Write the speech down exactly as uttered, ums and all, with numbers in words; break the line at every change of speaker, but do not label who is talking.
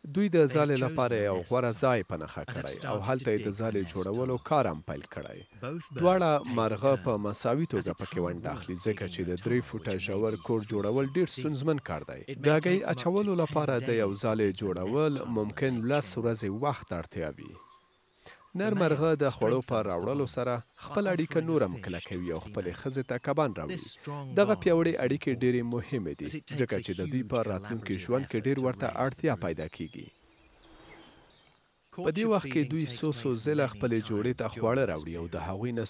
دوی د ځالې لپاره یو غوره ځای په نښه کړی او هلته یې د ځالې جوړولو کار هم پیل کړی. دواړه مرغه په مساوي توګه پکې ونډه اخلي ځکه چې د درې فوټه ژور کور جوړول ډیر ستونزمن کار دی. د هګۍ اچولو لپاره د یو ځالې جوړول ممکن لس ورځې وخت اړتیا وي. نر مرغه د خوړو په راوړلو سره خپل اړیکه نور هم کلکوي او خپلې ښځې ته کبان راوړي. دغه پیاوړې اړیکې ډېرې مهمې دي ځکه چې د دوی په راتلونکي ژوند کې ډېر ورته اړتیا پیدا کیږي. په دې وخت کې دوی څو څو ځله خپلې جوړې ته خواړه راوړي او د هغوی نه